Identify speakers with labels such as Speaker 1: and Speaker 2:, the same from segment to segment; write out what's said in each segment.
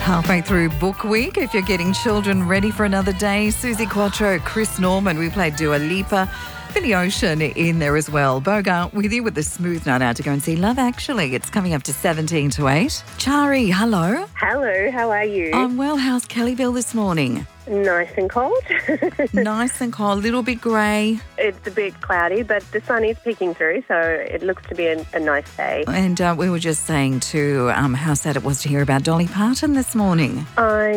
Speaker 1: Halfway through book week, if you're getting children ready for another day, Susie Quattro, Chris Norman, we played Dua Lipa, Billy Ocean in there as well. Bogart with you with a smooth night out to go and see Love Actually. It's coming up to 17 to 8. Chari, hello.
Speaker 2: Hello, how are you?
Speaker 1: I'm well. How's Kellyville this morning?
Speaker 2: Nice and cold.
Speaker 1: Nice and cold, a little bit grey.
Speaker 2: It's a bit cloudy, but the sun is peeking through, so it looks to be a nice day.
Speaker 1: And we were just saying too how sad it was to hear about Dolly Parton this morning.
Speaker 2: I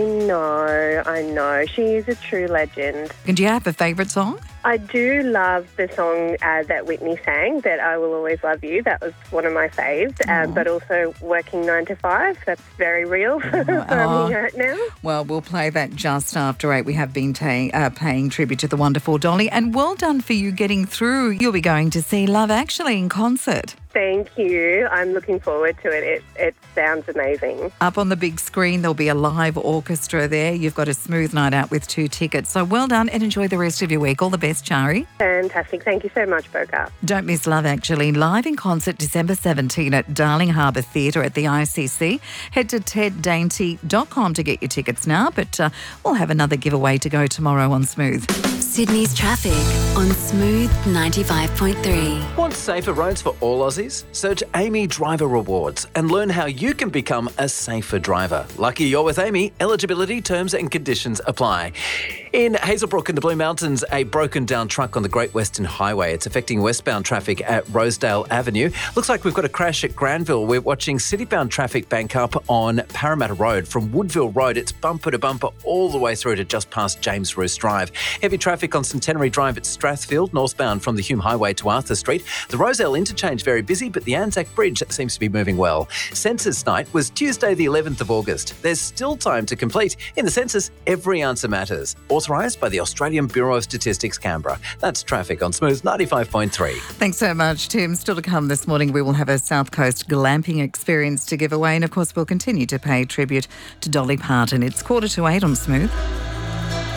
Speaker 2: know. She is a true legend.
Speaker 1: And do you have a favourite song?
Speaker 2: I do love the song that Whitney sang, that I Will Always Love You. That was one of my faves. But also Working 9 to 5. That's very real for me right now.
Speaker 1: Well, we'll play that just after 8. We have been paying tribute to the wonderful Dolly. And well done for you getting through. You'll be going to see Love Actually in concert.
Speaker 2: Thank you. I'm looking forward to it. It sounds amazing.
Speaker 1: Up on the big screen, there'll be a live orchestra there. You've got a smooth night out with 2 tickets. So well done and enjoy the rest of your week. All the best, Chari.
Speaker 2: Fantastic. Thank you so much, Bogart.
Speaker 1: Don't miss Love Actually, live in concert December 17 at Darling Harbour Theatre at the ICC. Head to teddainty.com to get your tickets now, but we'll have another giveaway to go tomorrow on Smooth.
Speaker 3: Sydney's traffic on Smooth 95.3.
Speaker 4: Want safer roads for all Aussies? Search Amy Driver Rewards and learn how you can become a safer driver. Lucky you're with Amy. Eligibility, terms and conditions apply. In Hazelbrook in the Blue Mountains, a broken down truck on the Great Western Highway. It's affecting westbound traffic at Rosedale Avenue. Looks like we've got a crash at Granville. We're watching citybound traffic bank up on Parramatta Road. From Woodville Road, it's bumper to bumper all the way through to just past James Roos Drive. Heavy traffic on Centenary Drive at Strathfield, northbound from the Hume Highway to Arthur Street. The Rozelle interchange very busy, but the Anzac Bridge seems to be moving well. Census night was Tuesday the 11th of August. There's still time to complete. In the census, every answer matters. Authorised by the Australian Bureau of Statistics, Canberra. That's traffic on Smooth 95.3.
Speaker 1: Thanks so much, Tim. Still to come this morning, we will have a South Coast glamping experience to give away. And of course, we'll continue to pay tribute to Dolly Parton. It's 7:45 on Smooth.